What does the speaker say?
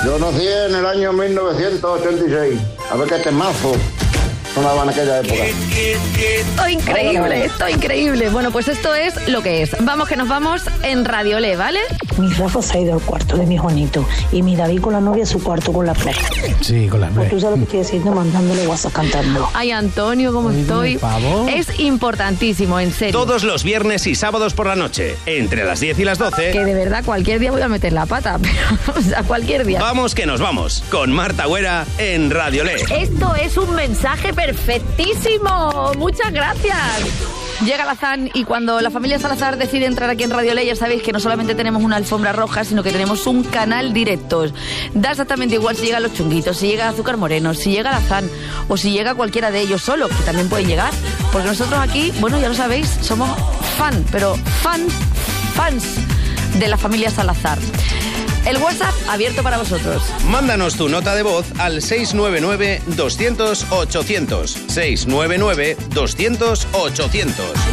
Yo nací en el año 1986. A ver qué temazo sonaban en aquella época. Esto increíble. Bueno, pues esto es lo que es. Vamos que nos vamos en Radiolé, ¿vale? Mi Rafa se ha ido al cuarto de mi Juanito y mi David con la novia a su cuarto con la Play. Sí, con la Play. Pues tú sabes lo que estoy haciendo, mandándole WhatsApp cantando. Ay, Antonio, ¿cómo estoy? Es importantísimo, en serio. Todos los viernes y sábados por la noche, entre las 10 y las 12. Que de verdad cualquier día voy a meter la pata, pero, o sea, cualquier día. Vamos que nos vamos, con Marta Güera en Radiolé. Esto es un mensaje perfectísimo. Muchas gracias. Llega Lazán y cuando la familia Salazar decide entrar aquí en Radiolé, ya sabéis que no solamente tenemos una alfombra roja, sino que tenemos un canal directo. Da exactamente igual si llega Los Chunguitos, si llega Azúcar Moreno, si llega Lazán o si llega cualquiera de ellos solo, que también pueden llegar. Porque nosotros aquí, bueno, ya lo sabéis, somos fans de la familia Salazar. El WhatsApp abierto para vosotros. Mándanos tu nota de voz al 699-200-800. 699-200-800.